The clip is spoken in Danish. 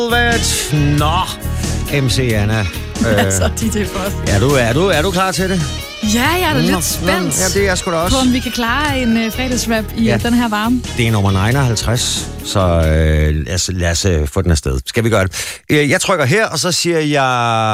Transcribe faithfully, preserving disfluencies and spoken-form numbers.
Nå, M C Anna. Øh, så D J Frost. Er du, er, du, er du klar til det? Ja, jeg er da lidt spændt ja, det er jeg sgu da også. på, om vi kan klare en uh, fredagsrap i ja. den her varme. Det er nummer nioghalvtreds, så øh, lad os, lad os uh, få den afsted. Skal vi gøre det? Jeg trykker her, og så siger jeg...